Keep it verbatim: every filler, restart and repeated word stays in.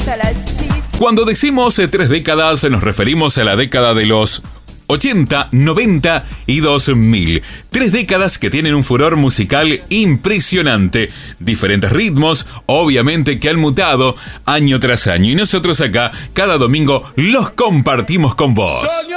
gusta la chicha. Cuando decimos eh, tres décadas, nos referimos a la década de los ochenta, noventa y dos mil. Tres décadas que tienen un furor musical impresionante. Diferentes ritmos, obviamente, que han mutado año tras año. Y nosotros acá, cada domingo, los compartimos con vos.